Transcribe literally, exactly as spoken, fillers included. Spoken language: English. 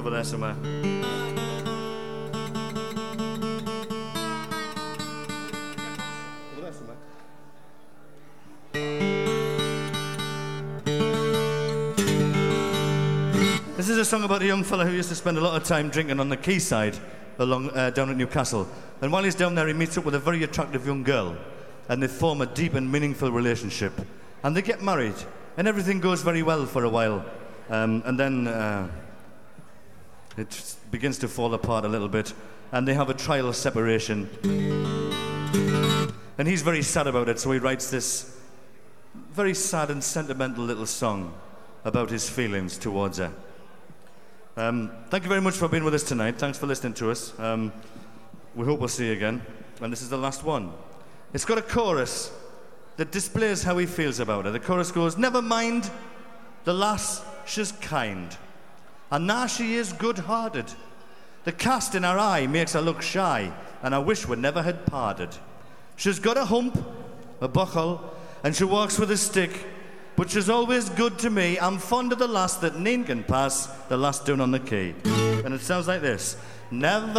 Over there somewhere. Over there somewhere. This is a song about a young fella who used to spend a lot of time drinking on the quayside along uh, down at Newcastle. And while he's down there, he meets up with a very attractive young girl, and they form a deep and meaningful relationship. And they get married, and everything goes very well for a while. Um, and then uh, it begins to fall apart a little bit, and they have a trial separation. And he's very sad about it, so he writes this very sad and sentimental little song about his feelings towards her. Um, thank you very much for being with us tonight. Thanks for listening to us. Um, we hope we'll see you again. And this is the last one. It's got a chorus that displays how he feels about her. The chorus goes, "Never mind, the lass, she's kind. And now she is good-hearted. The cast in her eye makes her look shy, and I wish we never had parted. She's got a hump, a buckle, and she walks with a stick. But she's always good to me. I'm fond of the lass that nane can pass, the lass down on the quay." And it sounds like this. Never